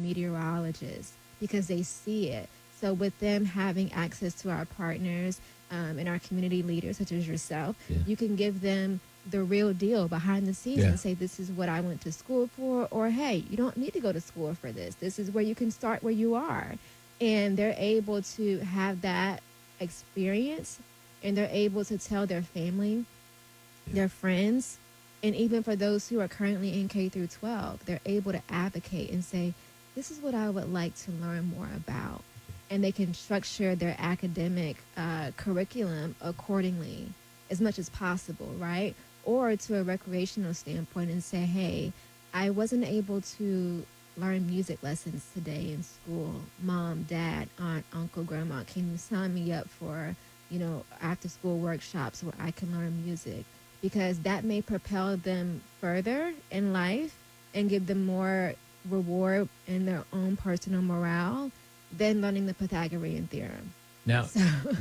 meteorologists because they see it. So with them having access to our partners and our community leaders, such as yourself, Yeah. you can give them the real deal behind the scenes Yeah. and say, this is what I went to school for, or hey, you don't need to go to school for this. This is where you can start where you are. And they're able to have that experience, and they're able to tell their family, their friends, and even for those who are currently in K through 12, they're able to advocate and say, this is what I would like to learn more about. And they can structure their academic curriculum accordingly as much as possible, right? Or to a recreational standpoint and say, hey, I wasn't able to learn music lessons today in school. Mom, dad, aunt, uncle, grandma, can you sign me up for, after school workshops where I can learn music? Because that may propel them further in life and give them more reward in their own personal morale than learning the Pythagorean theorem. Now, So,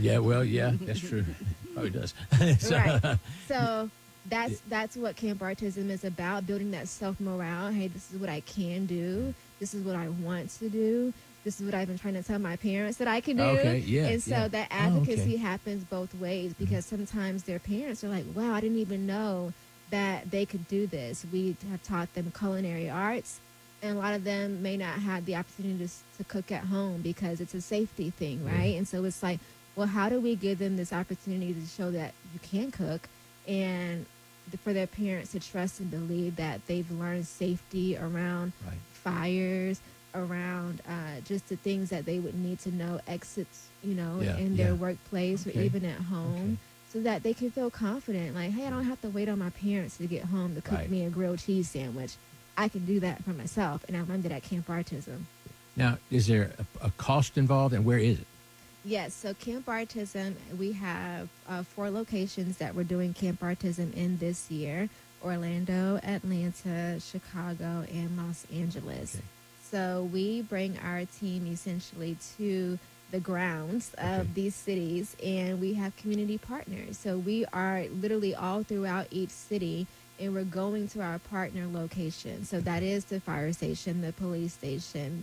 that's true. Probably does. right. So that's what Camp Artism is about, building that self-morale. Hey, this is what I can do. This is what I want to do. This is what I've been trying to tell my parents that I can do. Okay, yeah. And so yeah. that advocacy okay. happens both ways, because sometimes their parents are like, wow, I didn't even know that they could do this. We have taught them culinary arts, and a lot of them may not have the opportunity to cook at home because it's a safety thing, right? Yeah. And so it's like, well, how do we give them this opportunity to show that you can cook, and for their parents to trust and believe that they've learned safety around Right. fires, around just the things that they would need to know, exits, Yeah, in yeah. their workplace or Okay. even at home, Okay. so that they can feel confident. Like, hey, I don't have to wait on my parents to get home to cook Right. me a grilled cheese sandwich. I can do that for myself, and I learned it at Camp Artism. Now, is there a cost involved, and where is it? Yes, so Camp Artism, we have 4 locations that we're doing Camp Artism in this year: Orlando, Atlanta, Chicago, and Los Angeles. Okay. So we bring our team essentially to the grounds Okay. of these cities, and we have community partners. So we are literally all throughout each city, and we're going to our partner location. So that is the fire station, the police station,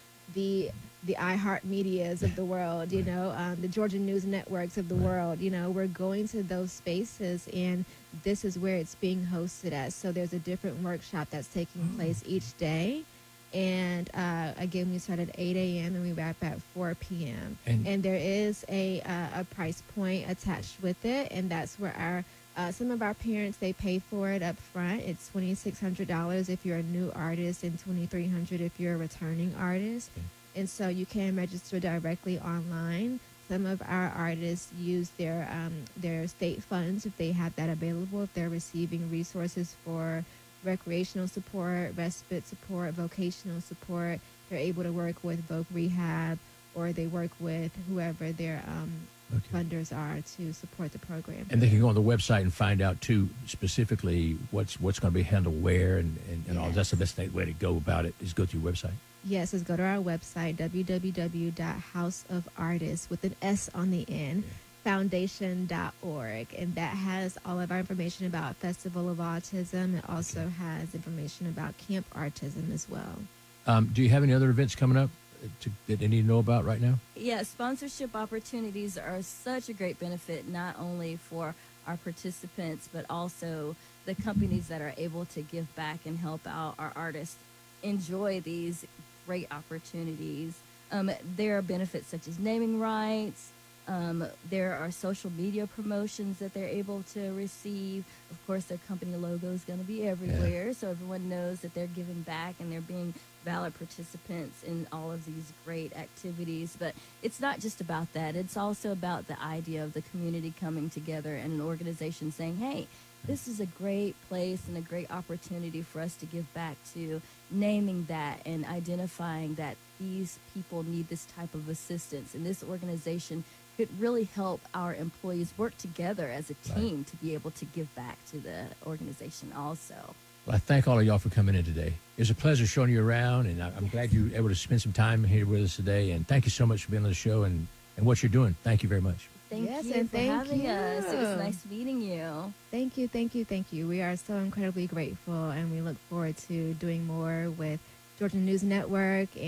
the iHeart Medias of the world, the Georgia News Networks of the world. We're going to those spaces, and this is where it's being hosted at. So there's a different workshop that's taking place each day. And again, we start at 8 a.m. and we wrap at 4 p.m. And there is a price point attached with it, and that's where some of our parents, they pay for it up front. It's $2,600 if you're a new artist, and $2,300 if you're a returning artist. Okay. And so you can register directly online. Some of our artists use their state funds if they have that available, if they're receiving resources for recreational support, respite support, vocational support. They're able to work with Voc Rehab, or they work with whoever their funders are to support the program. And they can go on the website and find out, too, specifically what's going to be handled where and all. Yes. That's the best way to go about it, is go to your website. Yes, let's go to our website, www.houseofartists, with an S on the end, foundation.org. And that has all of our information about Festival of Autism. It also has information about Camp Artism as well. Do you have any other events coming up that they need to know about right now? Yeah, sponsorship opportunities are such a great benefit, not only for our participants, but also the companies that are able to give back and help out our artists enjoy these great opportunities. There are benefits such as naming rights. There are social media promotions that they're able to receive. Of course, their company logo is going to be everywhere, so everyone knows that they're giving back and they're being valid participants in all of these great activities. But it's not just about that. It's also about the idea of the community coming together and an organization saying, hey, this is a great place and a great opportunity for us to give back to, naming that and identifying that these people need this type of assistance. And this organization could really help our employees work together as a team to be able to give back to the organization also. Well, I thank all of y'all for coming in today. It was a pleasure showing you around, and I'm glad you were able to spend some time here with us today. And thank you so much for being on the show and what you're doing. Thank you very much. Thank Yes, you and for thank having you. us. It was nice meeting you. Thank you, thank you, thank you. We are so incredibly grateful, and we look forward to doing more with Georgia News Network